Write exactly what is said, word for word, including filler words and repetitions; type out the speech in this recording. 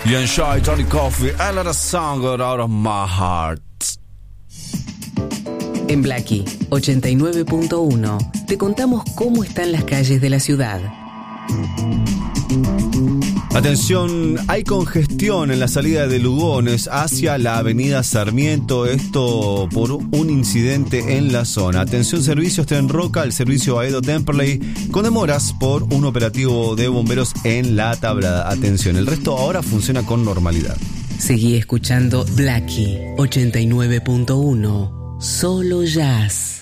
Bien Shy, Tony Coffee, and let a song go out of my heart. En Blackie ochenta y nueve punto uno te contamos cómo están las calles de la ciudad. Atención, hay congestión en la salida de Lugones hacia la avenida Sarmiento, esto por un incidente en la zona. Atención, servicios Tren Roca, el servicio Aedo Temperley, con demoras por un operativo de bomberos en La Tablada. Atención, el resto ahora funciona con normalidad. Seguí escuchando Blackie ochenta y nueve punto uno, solo jazz.